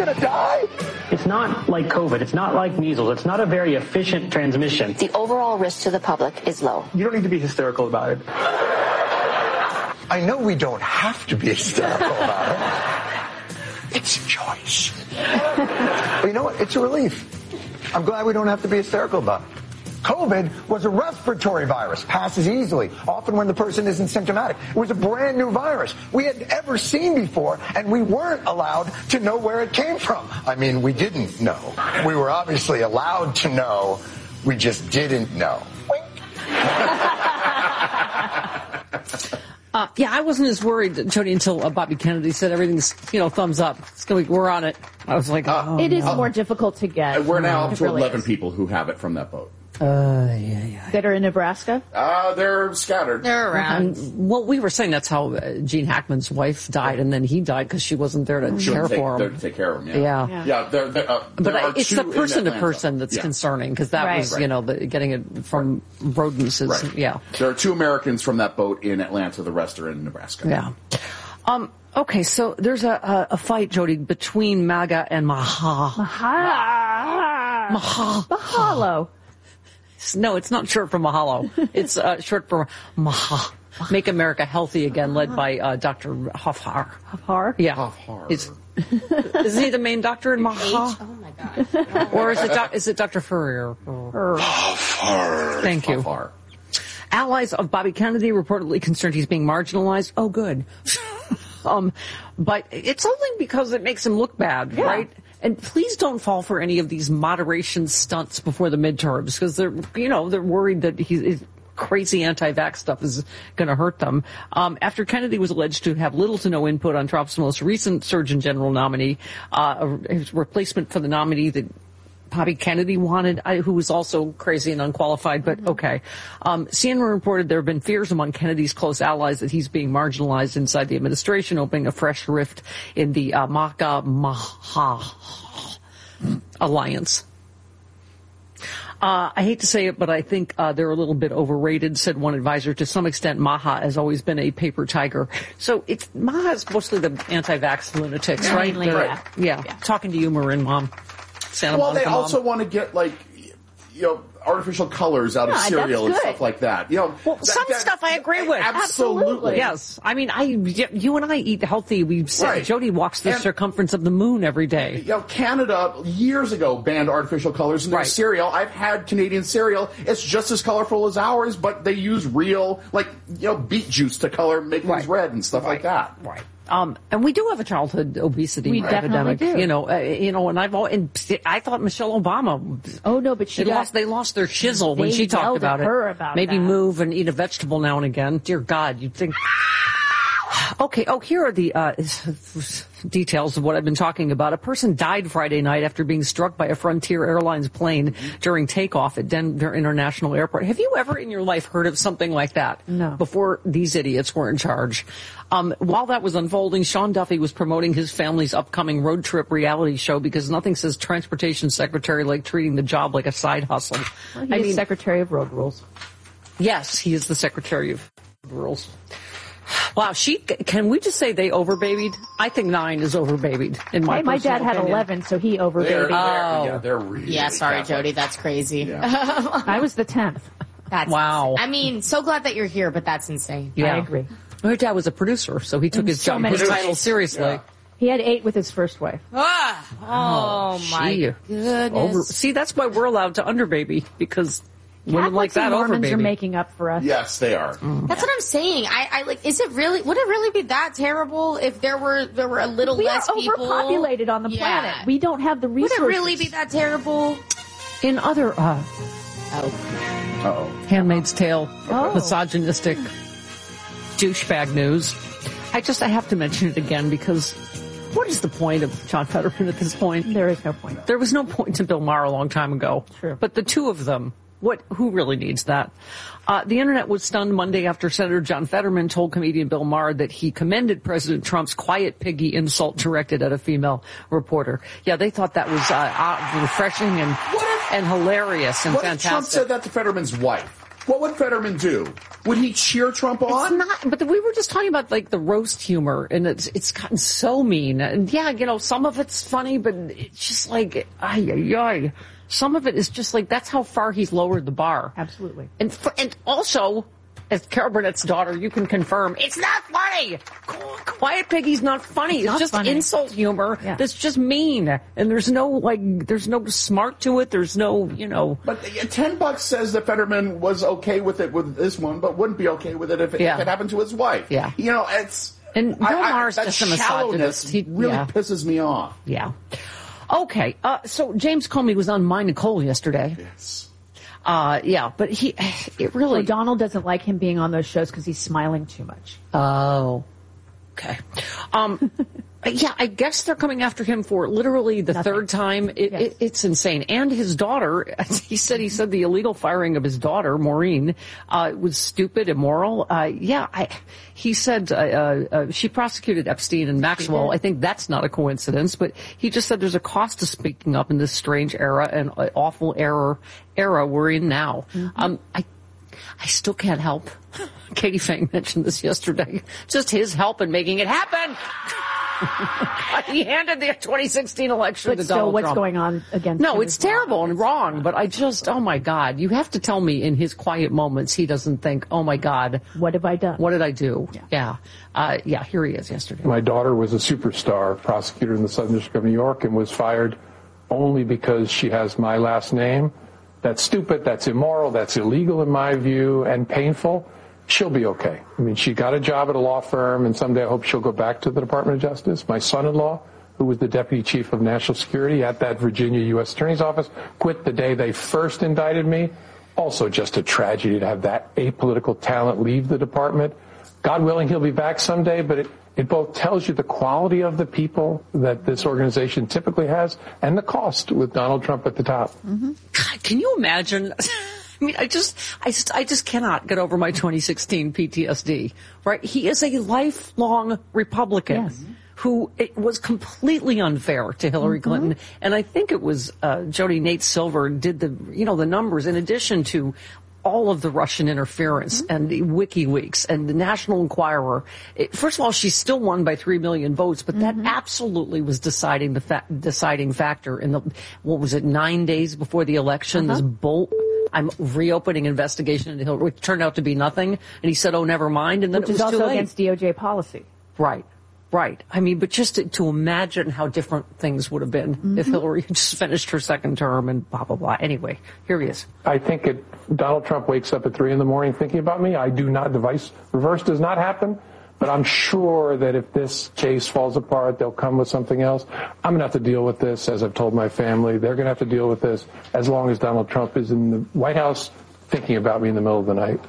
going to die? It's not like COVID. It's not like measles. It's not a very efficient transmission. The overall risk to the public is low. You don't need to be hysterical about it. I know we don't have to be hysterical about it. It's a choice. But you know what? It's a relief. I'm glad we don't have to be hysterical about it. COVID was a respiratory virus, passes easily, often when the person isn't symptomatic. It was a brand new virus we hadn't ever seen before, and we weren't allowed to know where it came from. I mean, we didn't know. We were obviously allowed to know. We just didn't know. Yeah, I wasn't as worried, Jody, until Bobby Kennedy said everything's, thumbs up. We're on it. I was like, it is more difficult to get. We're now up to 11 people who have it from that boat. Yeah. That are in Nebraska? They're scattered. They're around. Well, we were saying that's how Gene Hackman's wife died, and then he died because she wasn't there to care for him. To take care of him, Yeah. But it's the person-to-person that's concerning, because that was, getting it from rodents is, There are 2 Americans from that boat in Atlanta. The rest are in Nebraska. Yeah. Okay, so there's a fight, Jody, between MAGA and Mahalo. No, it's not short for Mahalo. It's short for Maha. Make America Healthy Again, led by Dr. Hofhar. Hofhar? Yeah. Hofhar. Isn't he the main doctor in Maha? Oh, my God. Or is it Dr. Furrier? Hofhar. Thank you. Hofhar. Allies of Bobby Kennedy reportedly concerned he's being marginalized. Oh, good. But it's only because it makes him look bad, right? And please don't fall for any of these moderation stunts before the midterms, because they're worried that his crazy anti-vax stuff is going to hurt them. After Kennedy was alleged to have little to no input on Trump's most recent Surgeon General nominee, his replacement for the nominee that Bobby Kennedy wanted, who was also crazy and unqualified, but okay. CNN reported there have been fears among Kennedy's close allies that he's being marginalized inside the administration, opening a fresh rift in the MAGA-Maha alliance. I hate to say it, but I think they're a little bit overrated, said one advisor. To some extent, Maha has always been a paper tiger. So Maha is mostly the anti-vax lunatics, right? Mainly, yeah. Talking to you, Marin, Mom. Santa Monica they Mom. also want to get, artificial colors out of cereal and stuff like that. Some stuff I agree with. Absolutely. Yes. I mean, you and I eat healthy. We've said Right. Jody walks the circumference of the moon every day. Canada years ago banned artificial colors in their cereal. I've had Canadian cereal. It's just as colorful as ours, but they use real, beet juice to make things red and stuff like that. Right. And we do have a childhood obesity epidemic. Definitely do. And I thought Michelle Obama. Oh no, but they lost their shizzle when she talked about it. Maybe move and eat a vegetable now and again. Dear God, you'd think. Okay. Oh, here are the details of what I've been talking about. A person died Friday night after being struck by a Frontier Airlines plane during takeoff at Denver International Airport. Have you ever in your life heard of something like that? No. Before these idiots were in charge. While that was unfolding, Sean Duffy was promoting his family's upcoming road trip reality show, because nothing says transportation secretary like treating the job like a side hustle. Well, he is Secretary of Road Rules. Yes, he is the Secretary of Rules. Wow, can we just say they overbabied? I think 9 is overbabied in my my dad had opinion. 11, so he overbabied. They're really sorry, Catholic. Jody, that's crazy. Yeah. I was the 10th. That's wow. I mean, so glad that you're here, but that's insane. Yeah. I agree. My dad was a producer, so he took his title seriously. Yeah. He had 8 with his first wife. Oh my goodness. See, that's why we're allowed to underbaby, because women like that Mormons overbaby. are making up for us. Yes, they are. That's what I'm saying. I would it really be that terrible if there were a little less people? We are overpopulated on the planet. We don't have the resources. Would it really be that terrible? In other Handmaid's Tale, misogynistic douchebag news, I have to mention it again, because what is the point of John Fetterman at this point? There is no point. There was no point to Bill Maher a long time ago. True. But the two of them, who really needs that? The internet was stunned Monday after Senator John Fetterman told comedian Bill Maher that he commended President Trump's quiet piggy insult directed at a female reporter. Yeah, they thought that was refreshing and hilarious and what fantastic. if Trump said that to Fetterman's wife? What would Fetterman do? Would he cheer Trump on? It's not, but we were just talking about like the roast humor, and it's gotten so mean. And yeah, you know, some of it's funny, but it's just like, some of it is just like, that's how far he's lowered the bar. Absolutely. And also, as Carol Burnett's daughter, you can confirm, it's not funny! Quiet Piggy's not funny. It's just funny. Insult humor that's just mean. And there's no smart to it. There's no, you know. But $10 says that Fetterman was okay with it with this one, but wouldn't be okay with it if it happened to his wife. Yeah. You know, it's... And Bill Maher's that just a shallowness really pisses me off. Yeah. Okay, so James Comey was on Mine Nicole yesterday. Yes. But it really... So Donald doesn't like him being on those shows because he's smiling too much. Oh, okay. I guess they're coming after him for literally the third time. It's insane. And his daughter, he said the illegal firing of his daughter, Maureen, was stupid, immoral. He said she prosecuted Epstein and Maxwell. I think that's not a coincidence, but he just said there's a cost to speaking up in this strange era and awful era we're in now. Mm-hmm. I still can't help. Katie Fang mentioned this yesterday. Just his help in making it happen. He handed the 2016 election to Donald Trump. But what's going on against him? No, it's terrible and wrong, but oh my God, you have to tell me in his quiet moments he doesn't think, oh my God. What have I done? What did I do? Yeah. Here he is yesterday. My daughter was a superstar prosecutor in the Southern District of New York and was fired only because she has my last name. That's stupid, that's immoral, that's illegal in my view, and painful. She'll be okay. I mean, she got a job at a law firm, and someday I hope she'll go back to the Department of Justice. My son-in-law, who was the Deputy Chief of National Security at that Virginia U.S. Attorney's Office, quit the day they first indicted me. Also just a tragedy to have that apolitical talent leave the department. God willing, he'll be back someday, but it both tells you the quality of the people that this organization typically has and the cost with Donald Trump at the top. Mm-hmm. God, can you imagine? I mean, I just cannot get over my 2016 PTSD, right? He is a lifelong Republican who was completely unfair to Hillary Clinton. And I think it was Jody Nate Silver did the numbers in addition to all of the Russian interference and the WikiLeaks and the National Enquirer. First of all, she still won by 3 million votes, but that absolutely was deciding factor in the, 9 days before the election, this I'm reopening investigation into Hillary, which turned out to be nothing. And he said, oh, never mind. And then which it was is also too late. Against DOJ policy. Right. I mean, but just to imagine how different things would have been if Hillary had just finished her second term and blah, blah, blah. Anyway, here he is. I think Donald Trump wakes up at 3 a.m. thinking about me. I do not, reverse does not happen. But I'm sure that if this case falls apart, they'll come with something else. I'm going to have to deal with this, as I've told my family. They're going to have to deal with this as long as Donald Trump is in the White House thinking about me in the middle of the night.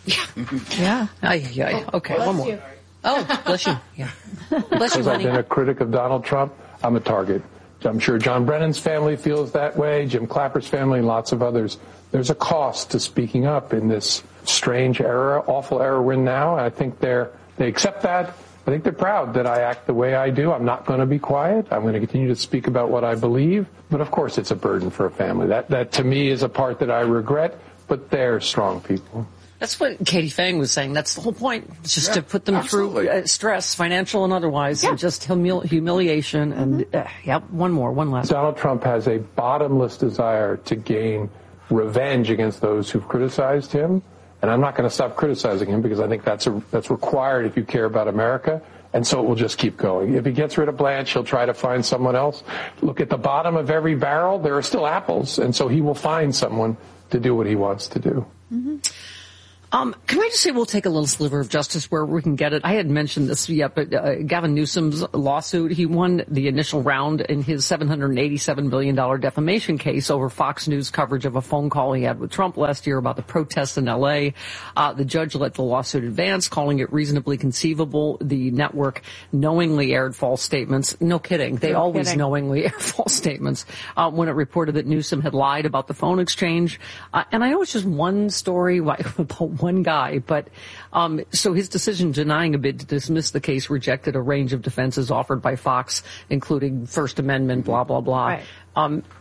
Okay, one more. Oh, bless you. Yeah. Bless you, Because I've honey. been a critic of Donald Trump, I'm a target. I'm sure John Brennan's family feels that way, Jim Clapper's family, and lots of others. There's a cost to speaking up in this strange era, awful era we're in now. And I think they accept that. I think they're proud that I act the way I do. I'm not going to be quiet. I'm going to continue to speak about what I believe. But of course, it's a burden for a family. That to me is a part that I regret, but they're strong people. That's what Katie Fang was saying. That's the whole point. It's just to put them through stress, financial and otherwise, and just humiliation. And one last. Donald Trump has a bottomless desire to gain revenge against those who've criticized him. And I'm not going to stop criticizing him because I think that's required if you care about America. And so it will just keep going. If he gets rid of Blanche, he'll try to find someone else. Look at the bottom of every barrel. There are still apples. And so he will find someone to do what he wants to do. Can I just say we'll take a little sliver of justice where we can get it? I hadn't mentioned this yet, but Gavin Newsom's lawsuit, he won the initial round in his $787 billion defamation case over Fox News coverage of a phone call he had with Trump last year about the protests in L.A. The judge let the lawsuit advance, calling it reasonably conceivable. The network knowingly aired false statements. No kidding. They always knowingly air false statements when it reported that Newsom had lied about the phone exchange. And I know it's just one story about one guy, but so his decision denying a bid to dismiss the case rejected a range of defenses offered by Fox, including First Amendment, blah, blah, blah. Right.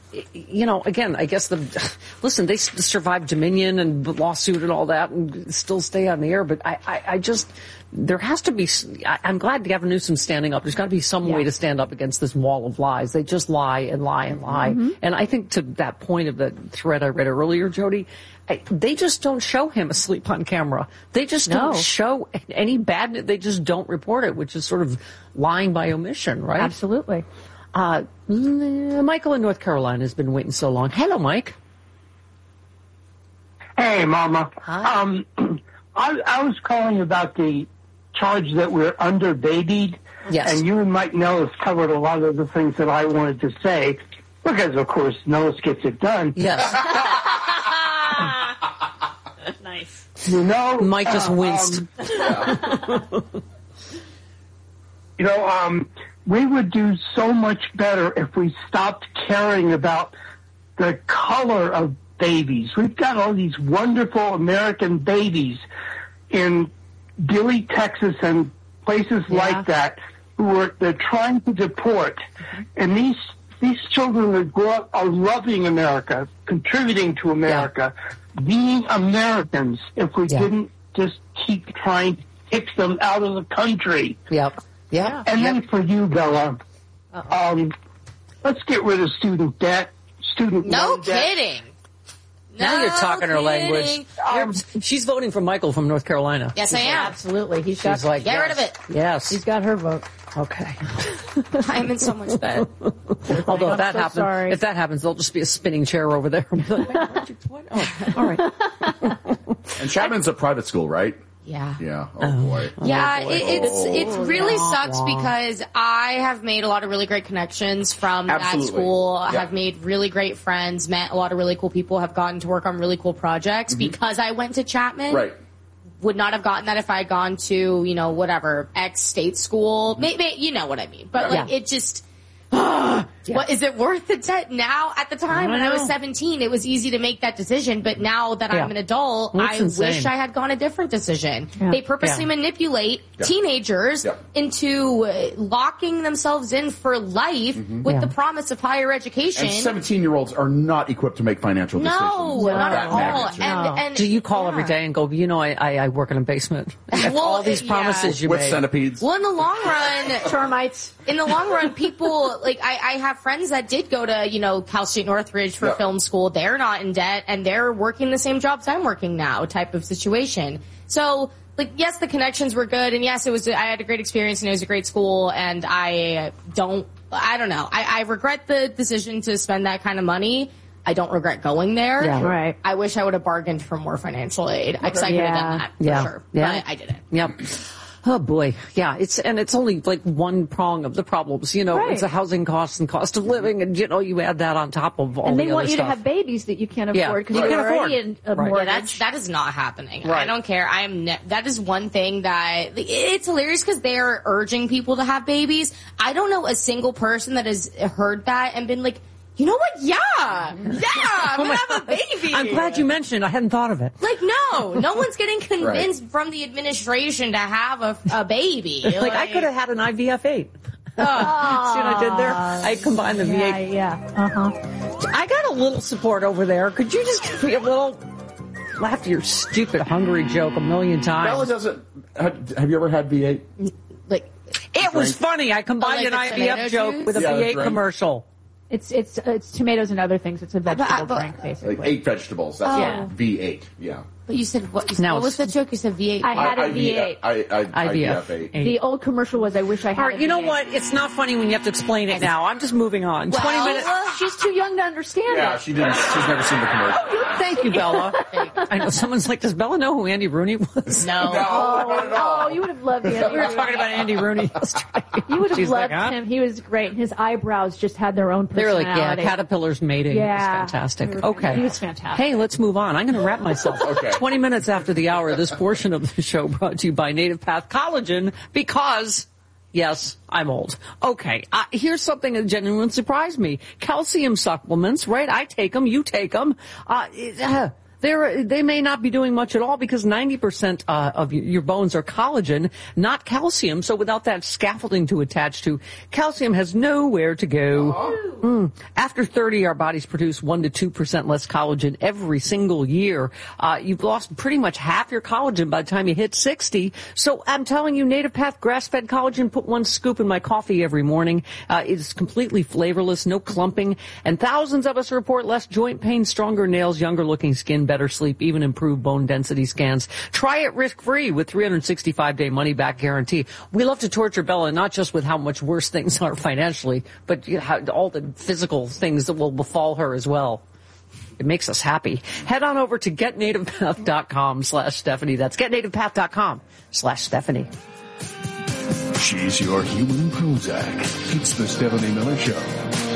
again, I guess listen, they survived Dominion and lawsuit and all that and still stay on the air, but I just, there has to be, I'm glad Gavin Newsom's standing up. There's got to be some way to stand up against this wall of lies. They just lie and lie and lie. Mm-hmm. And I think to that point of the thread I read earlier, Jody, they just don't show him asleep on camera. They just don't show any bad, they just don't report it, which is sort of lying by omission, right? Absolutely. Michael in North Carolina has been waiting so long. Hello, Mike. Hey, Mama. Hi. I was calling about the charge that we're under-babied. Yes. And you and Mike Nellis covered a lot of the things that I wanted to say, because, of course, Nellis gets it done. Yes. Nice. You know, Mike just winced. We would do so much better if we stopped caring about the color of babies. We've got all these wonderful American babies in Dilley, Texas, and places like that they're trying to deport. And these children that grow up are loving America, contributing to America, being Americans, if we didn't just keep trying to kick them out of the country. Yep. Yeah. And then for you, Bella, let's get rid of student debt, No kidding. Now you're talking her language. She's voting for Michael from North Carolina. Yes, I am. Absolutely. She's like, get rid of it. Yes. He's got her vote. Okay. I'm in so much bed. Although if that happens, there'll just be a spinning chair over there. What? Oh, all right. And Chapman's a private school, right? Yeah. Yeah. Oh boy. Yeah, it really sucks because I have made a lot of really great connections from that school. I have made really great friends, met a lot of really cool people, have gotten to work on really cool projects because I went to Chapman. Right. Would not have gotten that if I had gone to, whatever, X state school. Maybe, you know what I mean. But it just, what is it worth the debt now? At the time when I was 17, it was easy to make that decision. But now that I'm an adult, I wish I had gone a different decision. Yeah. They purposely manipulate teenagers into locking themselves in for life with the promise of higher education. And 17-year-olds are not equipped to make financial decisions. No, not at all. And do you call every day and go, I work in a basement? All these promises you with made. Centipedes. Well, in the long run, termites. In the long run, people I have friends that did go to Cal State Northridge for film school. They're not in debt and they're working the same jobs I'm working now, type of situation. So yes, the connections were good, and yes, I had a great experience and it was a great school, and I don't know. I regret the decision to spend that kind of money. I don't regret going there. Yeah, right. I wish I would have bargained for more financial aid. Because I could have done that for sure. Yeah. But I didn't. Yep. Oh boy, yeah. It's only one prong of the problems. It's the housing costs and cost of living, and you add that on top of all the other stuff. And they want you to have babies that you can't afford because you're already in a mortgage. That is not happening. Right. I don't care. That is one thing that it's hilarious because they're urging people to have babies. I don't know a single person that has heard that and been like, you know what? Yeah, I'm gonna have a baby. I'm glad you mentioned it. I hadn't thought of it. No one's getting convinced from the administration to have a baby. I could have had an IVF8. See what I did there? I combined the V8. Yeah. I got a little support over there. Could you just give me a little? Laugh at your stupid hungry joke a million times. Bella doesn't. Have you ever had V8? It was funny. I combined an IVF joke with a V8 commercial. It's tomatoes and other things. It's a vegetable drink, basically. 8 vegetables. That's V8. Yeah. But you said what was the joke? You said V8. I had a V8. IVF8. The old commercial was, I wish I had a V8. You know what? It's not funny when you have to explain it now. I'm just moving on. 20 minutes. She's too young to understand it. She's never seen the commercial. Thank you, Bella. I know someone's like, does Bella know who Andy Rooney was? No. Not at all. You would have loved Andy. We were talking about Andy Rooney yesterday. You would have loved him. He was great. His eyebrows just had their own personality. They were like, caterpillars mating. Yeah. It was fantastic. Okay. He was fantastic. Hey, let's move on. I'm going to wrap myself. Okay. 20 minutes after the hour, this portion of the show brought to you by Native Path Collagen because, yes, I'm old. Okay, here's something that genuinely surprised me. Calcium supplements, right? I take them, you take them. They may not be doing much at all because 90% of your bones are collagen, not calcium. So without that scaffolding to attach to, calcium has nowhere to go. After 30, our bodies produce 1 to 2% less collagen every single year. You've lost pretty much half your collagen by the time you hit 60. So I'm telling you, Native Path grass-fed collagen, put 1 scoop in my coffee every morning. It's completely flavorless, no clumping, and thousands of us report less joint pain, stronger nails, younger-looking skin, better sleep, even improved bone density scans. Try it risk-free with 365-day money-back guarantee. We love to torture Bella, not just with how much worse things are financially, but all the physical things that will befall her as well. It makes us happy. Head on over to getnativepath.com/Stephanie. That's getnativepath.com/Stephanie. She's your human Prozac. It's the Stephanie Miller Show.